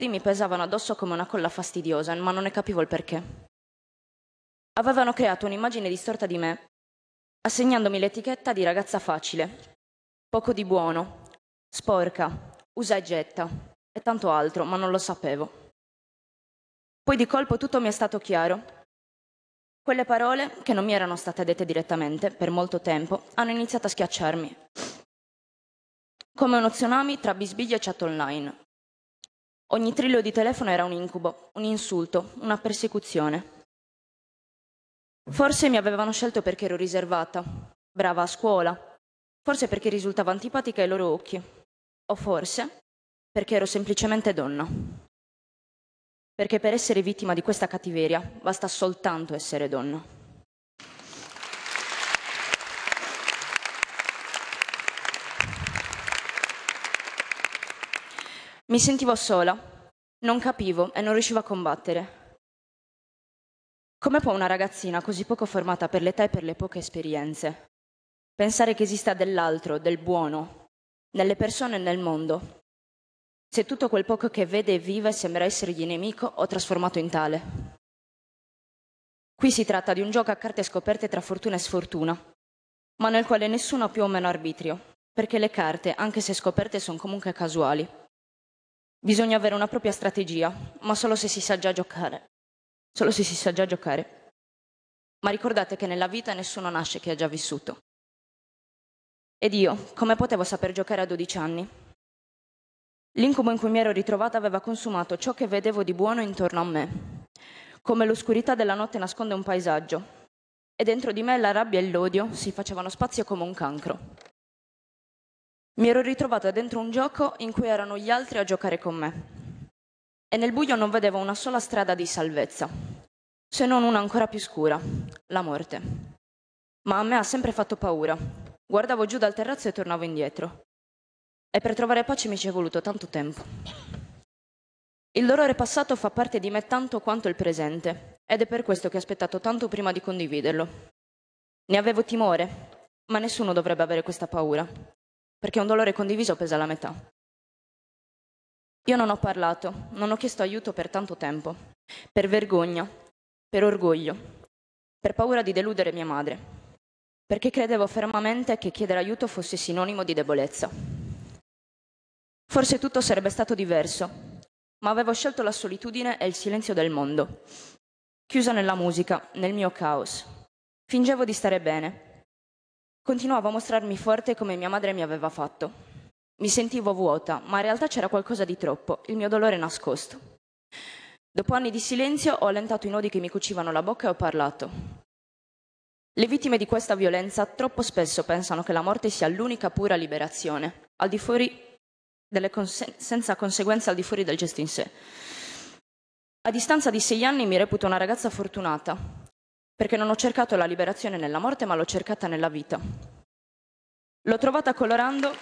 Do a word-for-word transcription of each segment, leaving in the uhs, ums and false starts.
mi pesavano addosso come una colla fastidiosa, ma non ne capivo il perché. Avevano creato un'immagine distorta di me, assegnandomi l'etichetta di ragazza facile, poco di buono, sporca, usa e getta e tanto altro, ma non lo sapevo. Poi di colpo tutto mi è stato chiaro. Quelle parole, che non mi erano state dette direttamente per molto tempo, hanno iniziato a schiacciarmi. Come uno tsunami tra bisbigli e chat online. Ogni trillo di telefono era un incubo, un insulto, una persecuzione. Forse mi avevano scelto perché ero riservata, brava a scuola, forse perché risultavo antipatica ai loro occhi, o forse perché ero semplicemente donna. Perché per essere vittima di questa cattiveria basta soltanto essere donna. Mi sentivo sola, non capivo e non riuscivo a combattere. Come può una ragazzina così poco formata per l'età e per le poche esperienze pensare che esista dell'altro, del buono, nelle persone e nel mondo, se tutto quel poco che vede e vive sembra essergli nemico o trasformato in tale? Qui si tratta di un gioco a carte scoperte tra fortuna e sfortuna, ma nel quale nessuno ha più o meno arbitrio, perché le carte, anche se scoperte, sono comunque casuali. Bisogna avere una propria strategia, ma solo se si sa già giocare. Solo se si sa già giocare. Ma ricordate che nella vita nessuno nasce che ha già vissuto. Ed io, come potevo saper giocare a dodici anni? L'incubo in cui mi ero ritrovata aveva consumato ciò che vedevo di buono intorno a me, come l'oscurità della notte nasconde un paesaggio, e dentro di me la rabbia e l'odio si facevano spazio come un cancro. Mi ero ritrovata dentro un gioco in cui erano gli altri a giocare con me, e nel buio non vedevo una sola strada di salvezza, se non una ancora più scura, la morte. Ma a me ha sempre fatto paura. Guardavo giù dal terrazzo e tornavo indietro. E per trovare pace mi ci è voluto tanto tempo. Il dolore passato fa parte di me tanto quanto il presente, ed è per questo che ho aspettato tanto prima di condividerlo. Ne avevo timore, ma nessuno dovrebbe avere questa paura, perché un dolore condiviso pesa la metà. Io non ho parlato, non ho chiesto aiuto per tanto tempo, per vergogna, per orgoglio, per paura di deludere mia madre, perché credevo fermamente che chiedere aiuto fosse sinonimo di debolezza. Forse tutto sarebbe stato diverso, ma avevo scelto la solitudine e il silenzio del mondo. Chiusa nella musica, nel mio caos. Fingevo di stare bene. Continuavo a mostrarmi forte come mia madre mi aveva fatto. Mi sentivo vuota, ma in realtà c'era qualcosa di troppo, il mio dolore nascosto. Dopo anni di silenzio ho allentato i nodi che mi cucivano la bocca e ho parlato. Le vittime di questa violenza troppo spesso pensano che la morte sia l'unica pura liberazione, al di fuori delle conse- senza conseguenze al di fuori del gesto in sé. A distanza di sei anni mi reputo una ragazza fortunata, perché non ho cercato la liberazione nella morte, ma l'ho cercata nella vita. L'ho trovata colorando...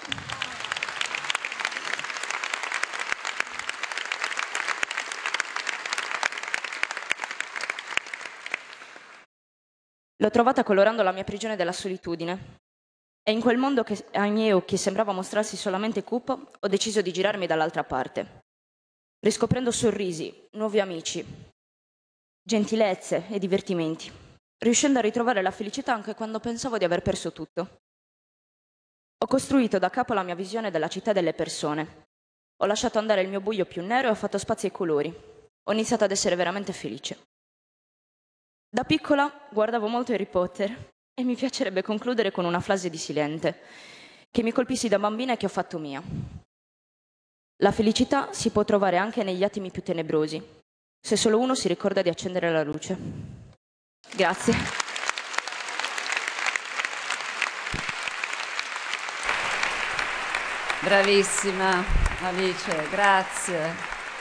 L'ho trovata colorando la mia prigione della solitudine. E in quel mondo che ai miei occhi sembrava mostrarsi solamente cupo, ho deciso di girarmi dall'altra parte, riscoprendo sorrisi, nuovi amici, gentilezze e divertimenti, riuscendo a ritrovare la felicità anche quando pensavo di aver perso tutto. Ho costruito da capo la mia visione della città e delle persone. Ho lasciato andare il mio buio più nero e ho fatto spazio ai colori. Ho iniziato ad essere veramente felice. Da piccola guardavo molto Harry Potter e mi piacerebbe concludere con una frase di Silente, che mi colpissi da bambina e che ho fatto mia. La felicità si può trovare anche negli attimi più tenebrosi, se solo uno si ricorda di accendere la luce. Grazie. Bravissima Alice, grazie.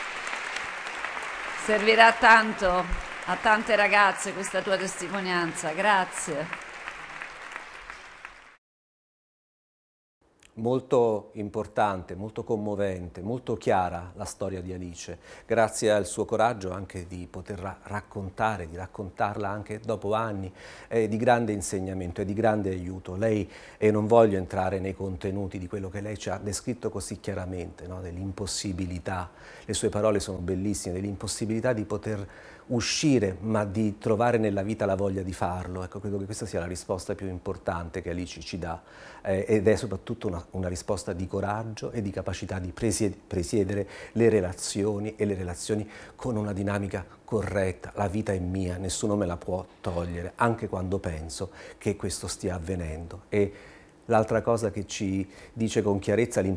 Servirà tanto a tante ragazze questa tua testimonianza, grazie. Molto importante, molto commovente, molto chiara la storia di Alice, grazie al suo coraggio anche di poter ra raccontare, di raccontarla anche dopo anni, è di grande insegnamento, è di grande aiuto. Lei, e non voglio entrare nei contenuti di quello che lei ci ha descritto così chiaramente, no? Dell'impossibilità, le sue parole sono bellissime, dell'impossibilità di poter uscire, ma di trovare nella vita la voglia di farlo. Ecco, credo che questa sia la risposta più importante che Alice ci dà, eh, ed è soprattutto una, una risposta di coraggio e di capacità di presied presiedere le relazioni e le relazioni con una dinamica corretta. La vita è mia, nessuno me la può togliere, anche quando penso che questo stia avvenendo. E l'altra cosa che ci dice con chiarezza l'importanza